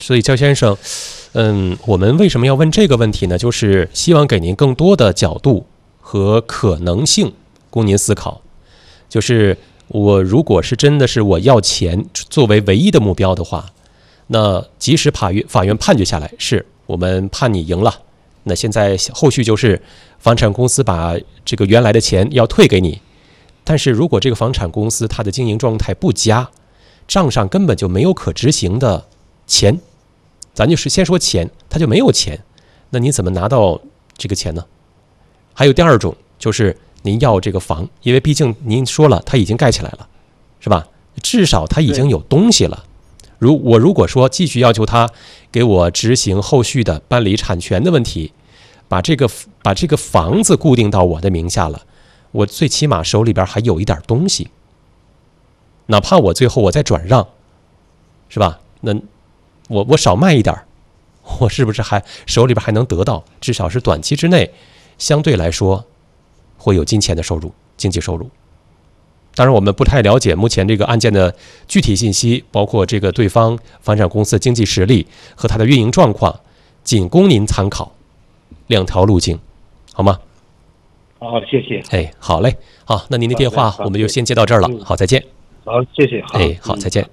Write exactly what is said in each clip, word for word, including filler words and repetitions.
所以焦先生，嗯，我们为什么要问这个问题呢？就是希望给您更多的角度和可能性供您思考。就是我如果是真的是我要钱作为唯一的目标的话，那即使法院法院判决下来是我们判你赢了，那现在后续就是房产公司把这个原来的钱要退给你。但是如果这个房产公司它的经营状态不佳，账上根本就没有可执行的钱，咱就是先说钱，它就没有钱，那你怎么拿到这个钱呢？还有第二种，就是您要这个房，因为毕竟您说了它已经盖起来了，是吧？至少它已经有东西了。如我如果说继续要求他给我执行后续的办理产权的问题，把这个把这个房子固定到我的名下了，我最起码手里边还有一点东西，哪怕我最后我再转让，是吧？那我我少卖一点，我是不是还手里边还能得到，至少是短期之内相对来说会有金钱的收入，经济收入。当然我们不太了解目前这个案件的具体信息，包括这个对方房产公司的经济实力和它的运营状况，仅供您参考，两条路径，好吗？ 好，谢谢。 哎，好嘞，好，那您的电话我们就先接到这儿了。好，再见。 好，谢谢。好， 哎，好，再见。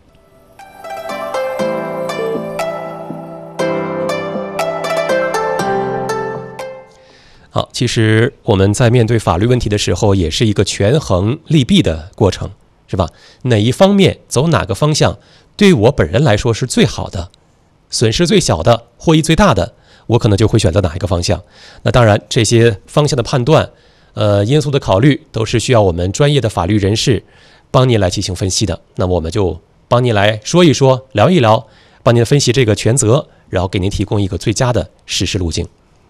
好，其实我们在面对法律问题的时候，也是一个权衡利弊的过程，是吧？哪一方面走哪个方向，对我本人来说是最好的，损失最小的，获益最大的，我可能就会选择哪一个方向。那当然，这些方向的判断，呃，因素的考虑，都是需要我们专业的法律人士帮您来进行分析的。那么我们就帮您来说一说，聊一聊，帮您分析这个权责，然后给您提供一个最佳的实施路径。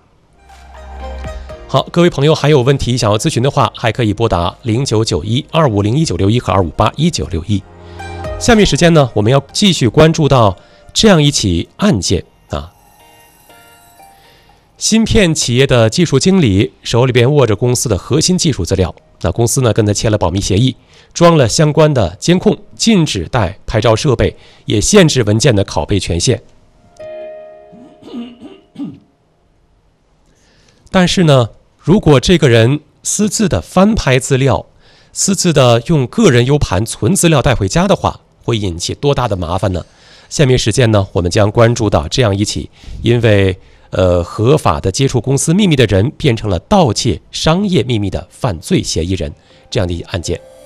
好，各位朋友还有问题想要咨询的话，还可以拨打零九九一二五零一九六一和二五八一九六一。下面时间呢，我们要继续关注到这样一起案件啊。芯片企业的技术经理手里边握着公司的核心技术资料，那公司呢跟他签了保密协议，装了相关的监控，禁止带拍照设备，也限制文件的拷贝权限。但是呢，如果这个人私自的翻拍资料，私自的用个人 U 盘存资料带回家的话，会引起多大的麻烦呢？下面时间呢，我们将关注到这样一起因为呃合法的接触公司秘密的人变成了盗窃商业秘密的犯罪嫌疑人这样的一案件。